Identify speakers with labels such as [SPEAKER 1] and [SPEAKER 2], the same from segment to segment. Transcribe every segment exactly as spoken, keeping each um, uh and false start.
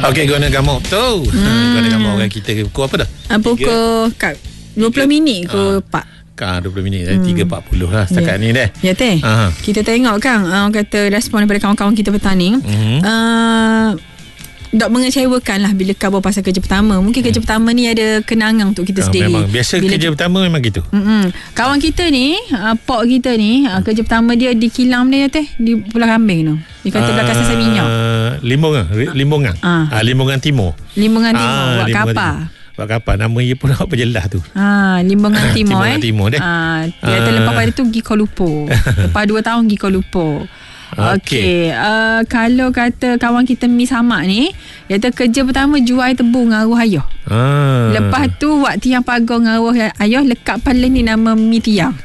[SPEAKER 1] Okey, guna gamuk tu. Hmm. Guna gamuk orang kita pukul apa dah?
[SPEAKER 2] Uh, pukul kat dua puluh minit pukul empat.
[SPEAKER 1] Kan dua puluh minit hmm. tiga empat puluh lah setakat yeah. ni deh.
[SPEAKER 2] Ya teh. Uh-huh. Kita tengok kan uh, orang kata respon daripada kawan-kawan kita petang ni. Uh-huh. Uh, Dok mengecewakan lah bila khabar pasal kerja pertama. Mungkin kerja hmm. pertama ni ada kenangan untuk kita uh, sendiri.
[SPEAKER 1] Memang biasa bila kerja kita, pertama memang gitu.
[SPEAKER 2] Mm-mm. Kawan kita ni, uh, pok kita ni, uh, kerja pertama dia di kilang dia teh, di Pulau Kambing tu. Dia kata uh, belakang Sasai Minyak.
[SPEAKER 1] Limbungan, Limbungan. Uh. Uh, Limbungan Timur.
[SPEAKER 2] Limbungan Timur, uh, buat kapal.
[SPEAKER 1] Buat kapal. Nama dia pun apa jelas tu.
[SPEAKER 2] Ha, Limbungan Timur eh.
[SPEAKER 1] Timur deh.
[SPEAKER 2] Ha, dia kata uh. lepas pada tu pergi Kuala Lumpur. Lepas dua tahun pergi Kuala Lumpur. Okey, okay. uh, kalau kata kawan kita Mi Samak ni, dia kata kerja pertama jual tebu dengan arwah ayah. Ah. Lepas tu waktu yang pagar dengan arwah ayah, lekat pala ni nama Mi Tiang.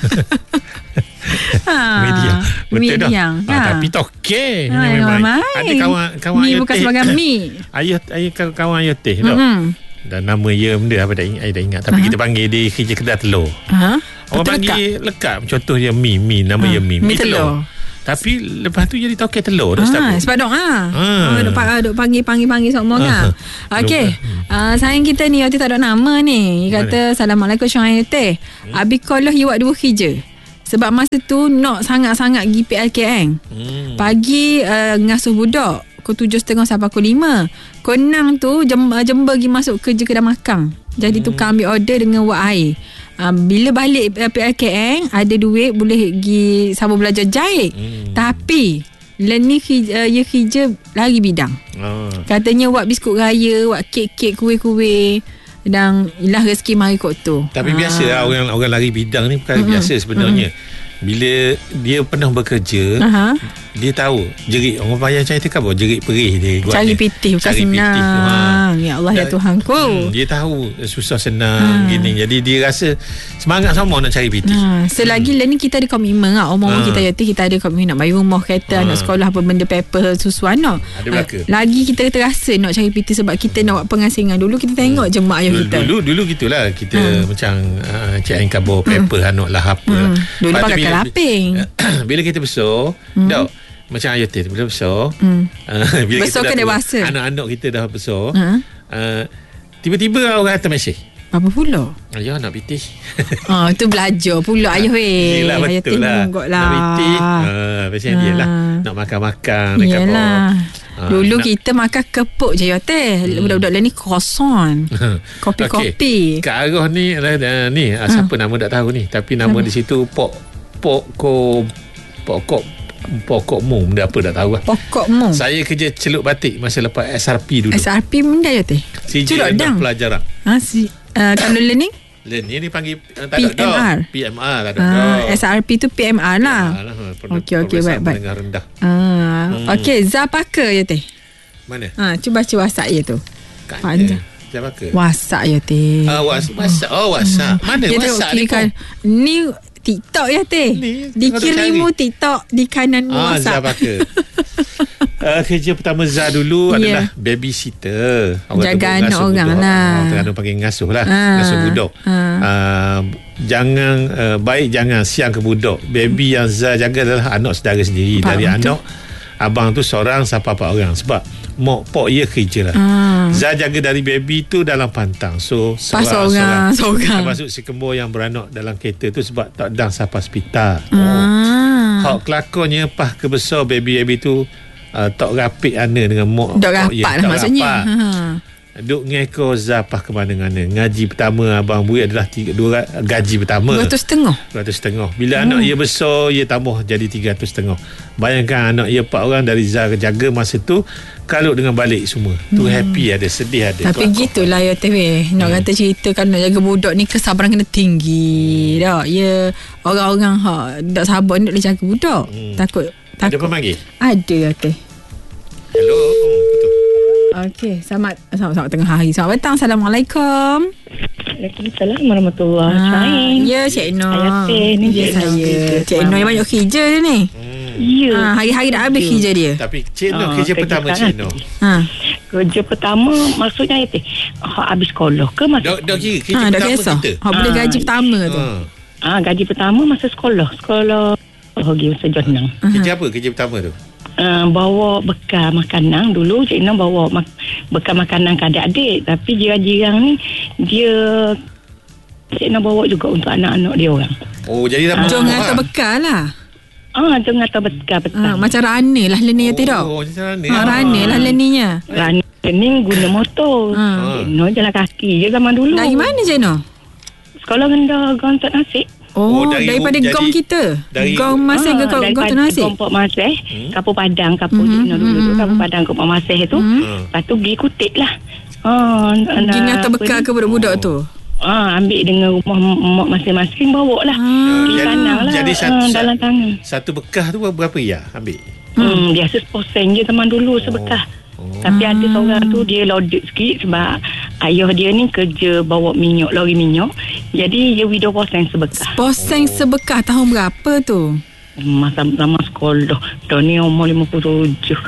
[SPEAKER 2] ha,
[SPEAKER 1] Mi Tiang.
[SPEAKER 2] Mi Tiang.
[SPEAKER 1] Ha. Ha. Tapi tu okey.
[SPEAKER 2] Ha,
[SPEAKER 1] memang ada kawan kawan
[SPEAKER 2] Mi bukan sebagai Mi.
[SPEAKER 1] Ayah ayah kawan ayah teh tu. Mm-hmm. Dan nama dia benda apa dah ingat, I dah ingat. Tapi uh-huh. kita panggil dia kerja kedai telur. Ha. Uh-huh. Orang panggil lekat. Contoh dia Mi, Mi nama uh, dia Mi. Mi, Mi telur. telur. Tapi lepas tu jadi tokek telur dah
[SPEAKER 2] ah, sebab dok ah. Ha. Dok ah, dok panggil-panggil-panggil semua kan. Okey. Ah, sayang kita ni waktu tak ada nama ni. Dia kata assalamualaikum Syuaib teh. Hmm. Abi kalau you buat dua kerja. Sebab masa tu nak sangat-sangat pergi P L K N. Hmm. Pagi uh, ngasuh budak. Pukul tujuh tiga puluh sampai pukul lima. Pukul enam tu Jember pergi masuk kerja kedai makan. Jadi hmm. tukang ambil order dengan wak air. Uh, bila balik uh, P L K N ada duit boleh pergi sama belajar jahit. Hmm. Tapi Leni uh, ya kerja lari bidang. Oh. Katanya buat biskut raya, buat kek-kek, kuih-kuih. Dan ilah rezeki mari kot tu.
[SPEAKER 1] Tapi ha. biasa lah orang, orang lari bidang ni perkara mm-hmm. biasa sebenarnya. Mm-hmm. Bila dia pernah bekerja, uh-huh. dia tahu jerit orang payah cari tu apa? Jerit perih dia.
[SPEAKER 2] Cari pitih bukan senang. Ha. Ya Allah, dan, ya Tuhanku. Hmm,
[SPEAKER 1] dia tahu susah senang ha. gini. Jadi dia rasa semangat sama nak cari pitih. Ha.
[SPEAKER 2] Selagi hmm. lah ni kita ada komitmen lah. Umur ha. kita yaitu kita ada komitmen nak bayar rumah, kereta, ha. anak sekolah, apa benda paper susu anak.
[SPEAKER 1] Ada belaka.
[SPEAKER 2] Lagi kita terasa nak cari pitih sebab kita nak buat pengasingan. Dulu kita tengok hmm. je mak ayah
[SPEAKER 1] dulu,
[SPEAKER 2] kita.
[SPEAKER 1] Dulu dulu gitulah kita hmm. macam uh, Cik Ain kabur paper hmm. anak lah apa. Hmm.
[SPEAKER 2] Dulu pakai kelaping.
[SPEAKER 1] Bila kita besar, hmm. dah macam ayah teh bila besar, hmm. uh, bila
[SPEAKER 2] besar
[SPEAKER 1] kita
[SPEAKER 2] ke dewasa,
[SPEAKER 1] anak-anak kita dah besar, hmm. uh, tiba-tiba orang kata mesej.
[SPEAKER 2] Apa pula?
[SPEAKER 1] Ayah nak pitih.
[SPEAKER 2] Ah, tu belajar pula ayah weh.
[SPEAKER 1] Yelah,
[SPEAKER 2] ayah
[SPEAKER 1] betul lah.
[SPEAKER 2] lah.
[SPEAKER 1] Nak pitih. Ah, pasal dia lah nak makan-makan dekat bawah.
[SPEAKER 2] Ah, dulu nak, kita makan kepuk je ya teh. Hmm. Budak-budak lain ni kosong. Kopi-kopi.
[SPEAKER 1] Okay. Kak Arah ni uh, ni uh, siapa hmm. nama tak tahu ni, tapi nama hmm. di situ pok pokok pokok pokok mu benda apa tak tahu lah.
[SPEAKER 2] Pokok mu.
[SPEAKER 1] Saya kerja celup batik masa lepas S R P dulu.
[SPEAKER 2] S R P benda je teh.
[SPEAKER 1] Celup dan pelajaran.
[SPEAKER 2] Ha si uh, kalau learning?
[SPEAKER 1] Learning ni panggil uh, tak
[SPEAKER 2] P M R.
[SPEAKER 1] P M R tak ada.
[SPEAKER 2] Uh, S R P tu P M R lah. Okey okey baik baik.
[SPEAKER 1] Rendah.
[SPEAKER 2] Ah hmm. okey Zapaka je teh.
[SPEAKER 1] Mana?
[SPEAKER 2] Ha cuba baca WhatsApp je tu.
[SPEAKER 1] Panjang. Zapaka.
[SPEAKER 2] WhatsApp je teh.
[SPEAKER 1] Ah WhatsApp. Oh WhatsApp. Mana
[SPEAKER 2] dia
[SPEAKER 1] WhatsApp ni?
[SPEAKER 2] Kan, ni TikTok ya teh. Dikirimu TikTok di kanan
[SPEAKER 1] ah, WhatsApp. Zapaka. Uh, kerja pertama Zah dulu yeah. adalah babysitter.
[SPEAKER 2] Jaga anak orang budak. Lah.
[SPEAKER 1] Oh, Terengganu panggil ngasuh lah.
[SPEAKER 2] Ha.
[SPEAKER 1] Ngasuh budak.
[SPEAKER 2] Ha.
[SPEAKER 1] Uh, jangan uh, baik jangan siang ke budak. Baby yang Zah jaga adalah anak saudara sendiri. Pak, dari betul. Anak abang tu seorang sampai empat orang. Sebab mak pok ia kerja lah. Ha. Zah jaga dari baby tu dalam pantang. So seorang, seorang, seorang. Termasuk si kembur yang beranak dalam kereta tu sebab tak dang sampai hospital. Ha. Oh. Hak kelakonnya pah kebesar baby-baby tu Uh, tak rapik ana dengan mak.
[SPEAKER 2] Dok rapat ya, lah maksudnya. Ha.
[SPEAKER 1] Duk ngeko zapah ke mana-mana. Ngaji pertama abang bui adalah tiga, dua gaji pertama.
[SPEAKER 2] dua ratus setengah.
[SPEAKER 1] dua ratus setengah. Bila hmm. anak ia besar, ia tambah jadi tiga ratus setengah. Bayangkan anak ia empat orang dari Zah jaga masa tu, kalau dengan balik semua. Tu hmm. happy ada, sedih ada.
[SPEAKER 2] Tapi gitulah ya teh weh. Nak hmm. kata cerita kan nak jaga budak ni kesabaran kena tinggi. Dak. Ya orang-orang hak tak sabar nak jaga budak. Hmm. Takut
[SPEAKER 1] Takut. Ada pemanggil?
[SPEAKER 2] Ada ya teh.
[SPEAKER 1] Hello. Oh, betul.
[SPEAKER 2] Okey, selamat selamat selamat tengah hari. Selamat petang. Assalamualaikum.
[SPEAKER 3] Waalaikumsalam warahmatullahi wabarakatuh.
[SPEAKER 2] Ya, Cik Noh.
[SPEAKER 3] Saya ni
[SPEAKER 2] ya, saya. Cik Noh yang banyak kerja dia ni.
[SPEAKER 3] Hmm. Ya.
[SPEAKER 2] Ha, hari-hari dah habis ya. kerja dia.
[SPEAKER 1] Tapi Cik Noh oh, kerja pertama Cik Noh.
[SPEAKER 3] Ha. Kerja pertama maksudnya itu ha, habis sekolah ke masa?
[SPEAKER 1] Dah dah kira kerja
[SPEAKER 2] ha,
[SPEAKER 1] pertama
[SPEAKER 2] dah
[SPEAKER 1] kita.
[SPEAKER 2] Ha, boleh gaji pertama tu.
[SPEAKER 3] Ah, ha, gaji pertama masa sekolah. Sekolah pergi masa Jonang.
[SPEAKER 1] Kerja apa kerja pertama tu?
[SPEAKER 3] uh, bawa bekal makanan. Dulu Cik Noh bawa mak- bekal makanan ke adik-adik. Tapi jiran-jiran ni dia Cik Noh bawa juga untuk anak-anak dia orang.
[SPEAKER 1] Oh, jadi dah
[SPEAKER 2] Jom hantar bekal lah.
[SPEAKER 3] Ah, jangan hantar bekal petang.
[SPEAKER 2] Ah, macam Rana lah Leni tu tak?
[SPEAKER 1] Oh, macam mana?
[SPEAKER 2] Ha, Rana lah Leninya.
[SPEAKER 3] Rani ni guna motor.
[SPEAKER 2] Ah.
[SPEAKER 3] Cik Noh jalan kaki je zaman dulu.
[SPEAKER 2] Dari mana Cik Noh?
[SPEAKER 3] Sekolah rendah Gontok Nasik.
[SPEAKER 2] Oh,
[SPEAKER 1] Oh, dari-
[SPEAKER 2] daripada
[SPEAKER 1] jadi-
[SPEAKER 2] gom kita.
[SPEAKER 1] dari-
[SPEAKER 2] Gom Masih ke gom
[SPEAKER 3] daripada
[SPEAKER 2] Gom Nasi?
[SPEAKER 3] Gom Pok Masih,
[SPEAKER 1] Hmm.
[SPEAKER 3] Kapur Padang, Kapur
[SPEAKER 2] Mhm,
[SPEAKER 3] Cik Noh dulu tu,
[SPEAKER 2] mhm,
[SPEAKER 3] Kapur
[SPEAKER 2] mhm.
[SPEAKER 3] Padang Gom Pok Masih tu.
[SPEAKER 2] Hmm.
[SPEAKER 3] Lepas tu pergi Kutik lah. Ah,
[SPEAKER 2] Pergi
[SPEAKER 3] nak-
[SPEAKER 2] hantar bekal
[SPEAKER 3] apa
[SPEAKER 2] ke
[SPEAKER 3] ni?
[SPEAKER 2] budak-budak tu?
[SPEAKER 3] Ah, ambil dengan rumah mak masing-masing, bawa lah.
[SPEAKER 2] Ah.
[SPEAKER 3] Pergi
[SPEAKER 1] Jadi-
[SPEAKER 3] tanah lah.
[SPEAKER 1] jadi
[SPEAKER 3] ah,
[SPEAKER 1] satu-
[SPEAKER 3] dalam tangan.
[SPEAKER 1] Satu bekah tu berapa ya ambil?
[SPEAKER 3] Hmm, biasa sepuluh sen je zaman dulu sebekah.
[SPEAKER 1] Oh.
[SPEAKER 3] Tapi ada seorang tu dia loaded sikit sebab ayah dia ni kerja bawa minyak, lori minyak. Jadi dia dua puluh sen sebekah.
[SPEAKER 2] Poseng sebekah tahun berapa tu?
[SPEAKER 3] Masa lama sekolah. Dah ni umur lima puluh tujuh.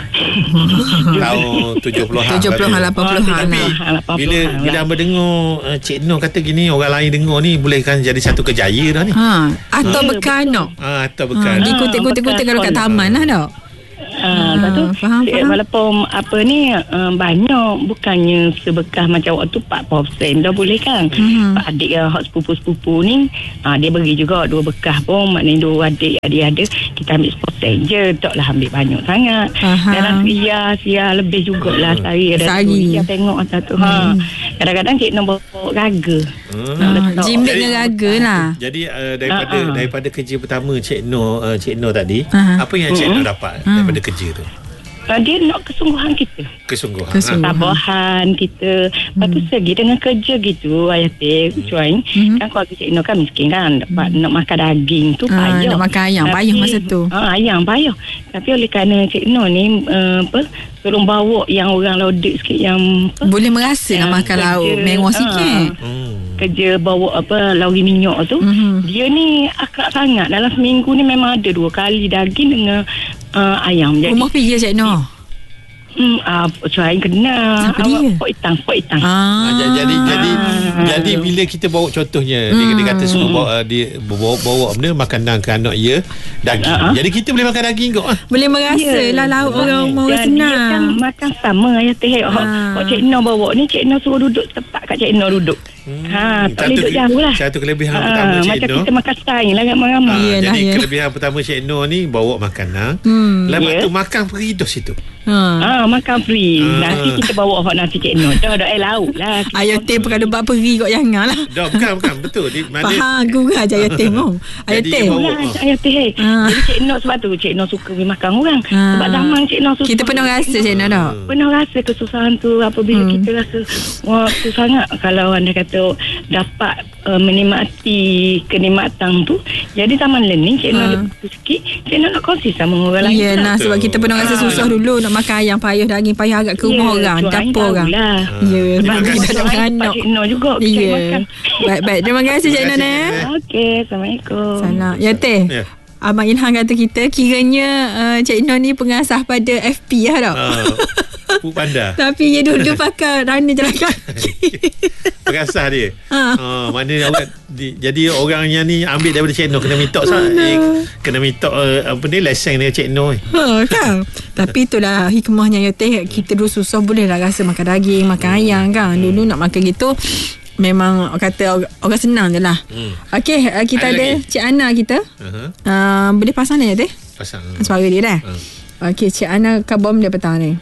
[SPEAKER 1] Tahun tujuh puluhan.
[SPEAKER 2] tujuh puluhan, lapan puluhan
[SPEAKER 1] Tapi
[SPEAKER 3] lah. lapan
[SPEAKER 1] bila
[SPEAKER 3] puluhan
[SPEAKER 1] bila
[SPEAKER 3] lah.
[SPEAKER 1] hamba dengar uh, Cik Noh kata gini, orang lain dengar ni boleh kan jadi satu kejayaan dah ni.
[SPEAKER 2] Ha, atau
[SPEAKER 3] Ya,
[SPEAKER 2] bekal
[SPEAKER 3] betul.
[SPEAKER 2] anak.
[SPEAKER 1] Ah, atau
[SPEAKER 2] Ha,
[SPEAKER 1] bekal.
[SPEAKER 2] di kutik-kutik-kutik kalau kat taman lah tak?
[SPEAKER 3] Ah, lepas tu
[SPEAKER 2] faham,
[SPEAKER 3] eh,
[SPEAKER 2] faham.
[SPEAKER 3] walaupun apa ni uh, banyak, bukannya sebekah macam waktu empat puluh sen dah boleh kan.
[SPEAKER 2] Mhm.
[SPEAKER 3] Pak adik yang hot sepupu-sepupu ni uh, dia bagi juga dua bekah pun, maknanya dua adik dia ada, kita ambil sepuluh sen je, taklah ambil banyak sangat.
[SPEAKER 2] Faham.
[SPEAKER 3] Dalam sia sia lebih jugalah sehari ada
[SPEAKER 2] Sehari.
[SPEAKER 3] tu. Dia tengok masa tu. Ha. Kadang-kadang Cik Noh bawa raga.
[SPEAKER 1] Hmm.
[SPEAKER 3] Nak letak.
[SPEAKER 2] Jimbit
[SPEAKER 1] Jadi-
[SPEAKER 2] dengan raga lah.
[SPEAKER 1] Jadi uh, daripada
[SPEAKER 3] Ah, ah.
[SPEAKER 1] daripada kerja pertama Cik Noh uh, Cik Noh tadi,
[SPEAKER 2] Ah.
[SPEAKER 1] apa yang Cik Noh dapat daripada kerja tu?
[SPEAKER 3] Uh, dia nak kesungguhan kita.
[SPEAKER 1] Kesungguhan.
[SPEAKER 2] Kesungguhan.
[SPEAKER 3] Tabahan kita. Lepas tu segi dengan kerja gitu ayah teh cuain.
[SPEAKER 2] Hmm.
[SPEAKER 3] Kan keluarga Cik Noh kan miskin kan, dapat nak makan daging tu
[SPEAKER 2] Ah,
[SPEAKER 3] payah.
[SPEAKER 2] nak makan ayam, payah masa tu.
[SPEAKER 3] Ah, ayam payah. Tapi oleh kerana Cik Noh ni uh, apa tolong bawa yang orang loaded sikit, yang apa,
[SPEAKER 2] Boleh merasa nak
[SPEAKER 3] yang
[SPEAKER 2] makan
[SPEAKER 3] kerja,
[SPEAKER 2] lauk mewah
[SPEAKER 3] ah,
[SPEAKER 2] sikit.
[SPEAKER 1] Hmm.
[SPEAKER 3] kerja bawa apa lori minyak tu.
[SPEAKER 2] Mhm.
[SPEAKER 3] Dia ni akrab sangat. Dalam seminggu ni memang ada dua kali daging dengan uh, ayam. Jadi
[SPEAKER 2] Rumah pergi Cik Noh.
[SPEAKER 3] Hmm, ah, cuain kena.
[SPEAKER 2] Siapa dia?
[SPEAKER 3] Pok Itang, Pok Itang.
[SPEAKER 1] Ah, jadi jadi jadi,
[SPEAKER 3] Ah.
[SPEAKER 1] jadi bila kita bawa contohnya dia, dia kata suruh bawa uh, dia bawa bawa benda makanan ke anak dia daging.
[SPEAKER 3] Ah.
[SPEAKER 1] Jadi kita boleh makan daging kok. Ah.
[SPEAKER 2] Boleh merasa lah lauk orang rumah orang
[SPEAKER 3] Dan dia kan
[SPEAKER 2] senang.
[SPEAKER 3] makan sama ayah teh. Oh,
[SPEAKER 2] Ah.
[SPEAKER 3] oh, Cik Noh bawa ni, Cik Noh suruh duduk tepat kat Cik Noh duduk.
[SPEAKER 1] Hmm.
[SPEAKER 3] Ha, tak boleh
[SPEAKER 1] Satu
[SPEAKER 3] duduk
[SPEAKER 1] ke-
[SPEAKER 3] jauh lah.
[SPEAKER 1] Satu kelebihan
[SPEAKER 3] Ah,
[SPEAKER 1] pertama Cik
[SPEAKER 3] macam
[SPEAKER 1] Noh.
[SPEAKER 3] kita makan saing lah ramai-ramai.
[SPEAKER 1] Ah,
[SPEAKER 2] Yelah,
[SPEAKER 1] jadi
[SPEAKER 2] yelah.
[SPEAKER 1] kelebihan pertama Cik Noh ni bawa makanan.
[SPEAKER 2] Hmm.
[SPEAKER 1] Lepas
[SPEAKER 3] Ya.
[SPEAKER 1] tu makan peridos itu.
[SPEAKER 2] Ha.
[SPEAKER 3] Ah, makan free.
[SPEAKER 1] Ah.
[SPEAKER 3] Nasi kita bawa hot nasi Cik Noh. Dah dah air lauk lah.
[SPEAKER 2] Ayah teh perkara buat peri kot jangan lah.
[SPEAKER 1] Dah bukan bukan betul. Di mana
[SPEAKER 2] Faham gurau je ayah teh mong. Ayah
[SPEAKER 1] Jadi
[SPEAKER 2] teh.
[SPEAKER 1] dia bawa-
[SPEAKER 3] Lah, ayah teh.
[SPEAKER 2] Ah.
[SPEAKER 3] Jadi Cik Noh sebab tu Cik Noh suka pergi makan orang.
[SPEAKER 2] Ah.
[SPEAKER 3] Sebab zaman Cik Noh susah.
[SPEAKER 2] Kita pernah rasa Cik Noh tak?
[SPEAKER 3] Pernah rasa kesusahan tu apabila
[SPEAKER 2] Hmm.
[SPEAKER 3] kita rasa wah tu sangat kalau anda kata dapat uh, menikmati kenikmatan tu. Jadi zaman learning Cik Noh
[SPEAKER 2] Ha.
[SPEAKER 3] ada buku sikit, Cik Noh nak kongsi sama orang lain.
[SPEAKER 2] Yelah sebab kita pernah rasa
[SPEAKER 3] Ah.
[SPEAKER 2] susah dulu nak makan ayam payah daging payah agak ke rumah orang, dapur orang.
[SPEAKER 3] Lah.
[SPEAKER 2] Ya,
[SPEAKER 1] Terima
[SPEAKER 2] sebab
[SPEAKER 1] kasih.
[SPEAKER 2] kita ada makan anak.
[SPEAKER 3] Cik Noh juga kita
[SPEAKER 2] Ya.
[SPEAKER 3] makan.
[SPEAKER 2] Baik-baik. Terima kasih Cik
[SPEAKER 1] Terima
[SPEAKER 2] Noh
[SPEAKER 1] kasih,
[SPEAKER 2] eh.
[SPEAKER 1] Cik.
[SPEAKER 3] Okey, Assalamualaikum.
[SPEAKER 2] Salam. Ya teh.
[SPEAKER 1] Ya.
[SPEAKER 2] Abang Ilham kata kita kiranya uh, Cik Noh ni pengasah pada F P lah tak?
[SPEAKER 1] Ah, Pu Panda.
[SPEAKER 2] Tapi dia dulu pakai rana jalan kaki.
[SPEAKER 1] Pengasah dia.
[SPEAKER 2] Ha.
[SPEAKER 1] Ha, mana orang di, jadi orang yang ni ambil daripada Cik Noh kena minta sah. Eh, kena minta uh, apa ni lesen dia Cik Noh. Eh.
[SPEAKER 2] Ha, kan? Tapi itulah hikmahnya ya teh. Kita dulu susah boleh lah rasa makan daging, makan ayam kan. Dulu nak makan gitu memang kata orang, orang senang je lah.
[SPEAKER 1] Hmm.
[SPEAKER 2] Okey, uh, kita
[SPEAKER 1] Ada
[SPEAKER 2] ada
[SPEAKER 1] lagi?
[SPEAKER 2] Cik Ana kita.
[SPEAKER 1] Uh-huh.
[SPEAKER 2] Uh, boleh pasang ya teh?
[SPEAKER 1] Pasang.
[SPEAKER 2] Suara dia dah.
[SPEAKER 1] Hmm.
[SPEAKER 2] Okey, Cik Ana kabom dia petang ni.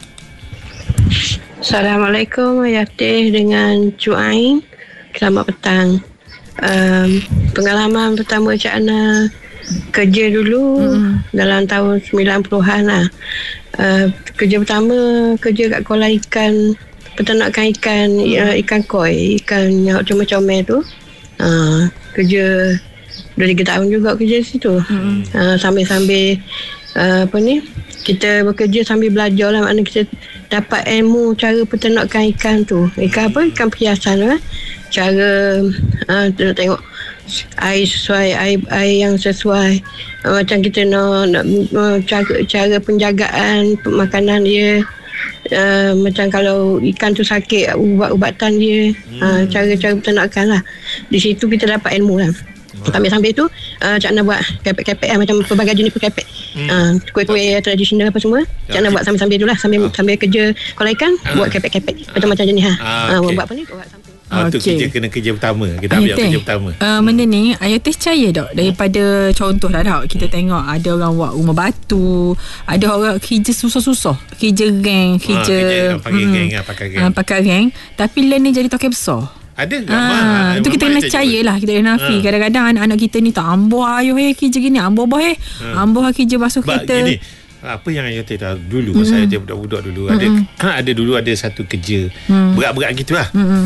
[SPEAKER 4] Assalamualaikum Ayah Teh dengan Cik Ain. Selamat petang. Um, pengalaman pertama Cik Ana kerja dulu mm. dalam tahun sembilan puluhan lah. Uh, kerja pertama kerja kat kolam ikan, peternakan ikan, mm. uh, ikan koi, ikan yang comel-comel tu. Uh, kerja dah tiga tahun juga kerja situ. Mm. Uh, sambil-sambil uh, apa ni, kita bekerja sambil belajar lah, maknanya kita dapat ilmu cara peternakan ikan tu. Ikan apa? Ikan perhiasan tu eh. Cara uh, tengok air sesuai, air, air yang sesuai. Uh, macam kita nak, nak uh, cara, cara penjagaan makanan dia. Uh, macam kalau ikan tu sakit, ubat-ubatan dia. Uh, cara-cara peternakan lah. Di situ kita dapat ilmu lah. Sambil-sambil tu uh, Cik Ana buat kepek-kepek lah, macam pelbagai jenis kepek. hmm. uh, kuih-kuih tradisional apa semua. Cik Ana buat sambil-sambil dulu lah. Sambil, uh. sambil kerja kolam ikan, uh. buat kepek-kepek macam-macam jenis ha. Uh, okay. Buat apa ni? Buat samping.
[SPEAKER 1] Ah, okay. Tu kerja kena kerja pertama. Kita ambil
[SPEAKER 2] Ayateh,
[SPEAKER 1] kerja pertama.
[SPEAKER 2] Uh, benda ni Ayah teh percaya tak daripada contoh lah tak kita tengok ada orang buat rumah batu, ada orang kerja susah-susah, kerja geng, kerja
[SPEAKER 1] ha, pakai hmm, geng lah, pakai geng.
[SPEAKER 2] Uh, pakai geng, tapi learn ni jadi tokai besar.
[SPEAKER 1] Ada
[SPEAKER 2] ah, tu kita kena percaya lah. Kita kena nafi. Ha. Kadang-kadang anak-anak kita ni tak ambuh ayuh eh kerja gini, ambuh bah eh ha. ambuh kerja basuh
[SPEAKER 1] ba,
[SPEAKER 2] kita gini.
[SPEAKER 1] Apa yang Ayah tahu dulu mm-hmm. masa saya budak-budak dulu mm-hmm. ada ada dulu ada satu kerja mm. berat-berat gitulah. Mm-hmm.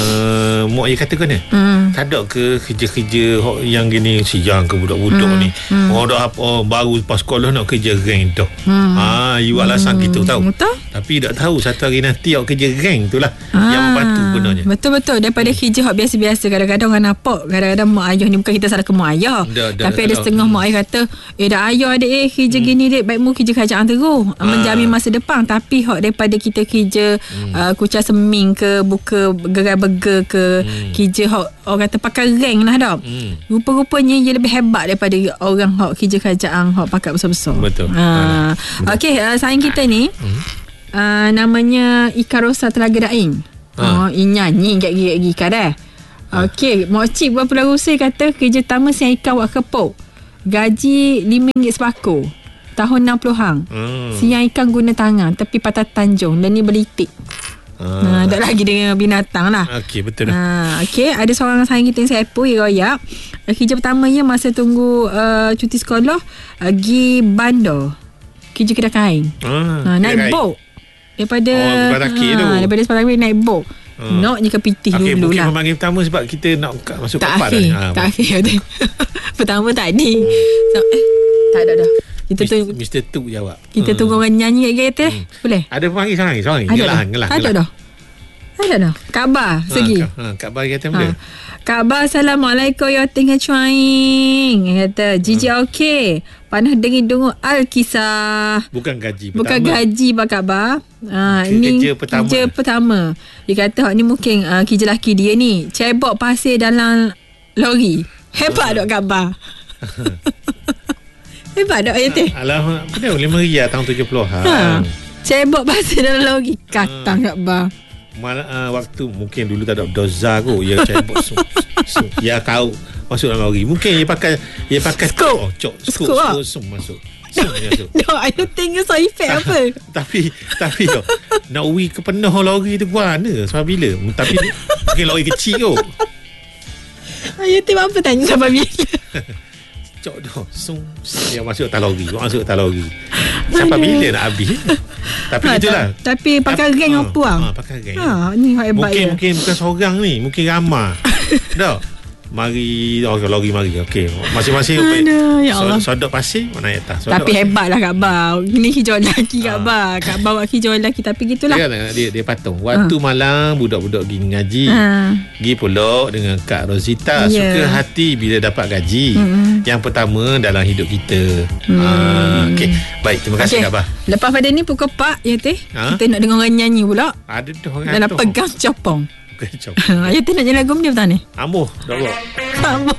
[SPEAKER 1] Uh, mak Ayah kata kena. Mm. Tak ada ke kerja-kerja yang gini siang ke budak-budak mm. ni. Mm. Orang dah apa baru lepas sekolah nak kerja geng dah. Mm. Ah, you alasan mm. gitu tahu. Betul? Tapi tak tahu satu hari nanti awak kerja geng itulah ah. yang membantu benarnya.
[SPEAKER 2] Betul-betul daripada kerja hak biasa-biasa kadang-kadang orang nampak kadang-kadang mak ayah ni bukan kita salahkan mak ayah. Da, da, tapi da, ada da, setengah da. mak ayah kata eh dah ayah adik eh kerja hmm. gini dek baik mu kerja kerajaan terus ha. menjamin masa depan. Tapi hak daripada kita kerja hmm. uh, kucah seming ke buka gerai burger ke hmm. kerja hak orang kata pakai rank lah dah hmm. rupa-rupanya dia lebih hebat daripada orang hak kerja kerajaan hak pakai besar-besar.
[SPEAKER 1] Betul.
[SPEAKER 2] Ha. Okey, uh, sayang kita ni hmm. uh, namanya Ika Rosa Telaga Daing. Ha. Oh, nyanyi gigi-gigi kan dah. Okey, mak cik buat Pulau Rusai kata kerja pertama siang ikan buat kepuk. Gaji lima ringgit sepaku. Tahun enam puluhan. Hmm. Siang ikan guna tangan tepi Patah Tanjung dan ni belitik. Ha, tak lagi dengan binatang lah.
[SPEAKER 1] Okey, betul dah.
[SPEAKER 2] Ha, okey, ada seorang sayang kita yang saya pun ya royak. Kerja pertamanya masa tunggu uh, cuti sekolah uh, pergi bandar. Kerja kedai kain. Ha, ha, naik bot. Daripada
[SPEAKER 1] oh, ha,
[SPEAKER 2] daripada Sepatang naik bot. Hmm. Nak je ke pitih okay, dulu
[SPEAKER 1] mungkin
[SPEAKER 2] lah.
[SPEAKER 1] Mungkin memanggil pertama sebab kita nak masuk
[SPEAKER 2] tak
[SPEAKER 1] kapal
[SPEAKER 2] akhir,
[SPEAKER 1] ha,
[SPEAKER 2] tak akhir. Pertama tadi so, eh, tak ada dah. Kita tu
[SPEAKER 1] Mister Tu jawab.
[SPEAKER 2] Kita hmm. tunggu orang nyanyi kat kita hmm. Boleh?
[SPEAKER 1] Ada panggil seorang lagi, seorang lagi.
[SPEAKER 2] Ngelah, ngelah. Ada dah. Ada dah. Kabar segi.
[SPEAKER 1] Ha, ha, kabar kata ha. boleh.
[SPEAKER 2] Kabar Assalamualaikum ya tengah cuaing. Kata Jiji hmm. okey. Panah dengin dungu Al-Kisah.
[SPEAKER 1] Bukan gaji pertama.
[SPEAKER 2] Bukan gaji pak kabar. Ha, ini
[SPEAKER 1] kerja pertama.
[SPEAKER 2] Kerja pertama. Dia kata hak ni mungkin uh, kerja laki dia ni. Cebok pasir dalam lori. Hebat dok kabar. Hebat dok ayat teh.
[SPEAKER 1] Alah, apa dia lima ria tahun tujuh puluhan.
[SPEAKER 2] Ha. Cebok pasir dalam lori katang ha. kabar.
[SPEAKER 1] Mal, uh, waktu mungkin dulu tak ada doza kot. Ya cebok so, so, ya kau masuk dalam lori. Mungkin dia pakai dia pakai
[SPEAKER 2] skop.
[SPEAKER 1] Oh, cok skop skop so, masuk. So, masuk.
[SPEAKER 2] No, I don't think so effect apa.
[SPEAKER 1] Tapi tapi yo nak ui ke penuh lori tu gua mana sampai bila? Tapi mungkin lori kecil kot.
[SPEAKER 2] Ayo tiba apa tanya sampai bila?
[SPEAKER 1] Cok dah sung dia masuk atas lori, masuk atas lori. Sampai bila nak habis? Tapi ha, itulah.
[SPEAKER 2] Tapi pakai geng apa buang?
[SPEAKER 1] Ha, pakai geng.
[SPEAKER 2] Ha, ni hebat
[SPEAKER 1] mungkin
[SPEAKER 2] ya.
[SPEAKER 1] Mungkin bukan seorang ni, mungkin ramai. Dah. Mari oh, lori mari. Okey. Masing-masing
[SPEAKER 2] Aduh, ya Allah.
[SPEAKER 1] Sodok pasir mana atas.
[SPEAKER 2] Sodok tapi pasir. Hebatlah Kak Ba. Ini hijau lelaki Kak Ba. Kak Ba buat hijau lelaki tapi gitulah.
[SPEAKER 1] Dia dia, dia patung. Waktu ha. malam budak-budak pergi ngaji. Ha. Pergi pulak dengan Kak Rosita yeah. suka hati bila dapat gaji. Mm-hmm. Yang pertama dalam hidup kita. Mm. Ha, okey. Baik, terima kasih okay. Kak Ba. Lepas
[SPEAKER 2] pada ni pukul empat ya teh. Ha? Kita nak dengar orang nyanyi pula.
[SPEAKER 1] Ada dah orang.
[SPEAKER 2] Dalam pegang copong.
[SPEAKER 1] Kecap.
[SPEAKER 2] Ayah tu nak nyanyi lagu ni betul ni?
[SPEAKER 1] Ambuh, dah buat.
[SPEAKER 2] Ambuh.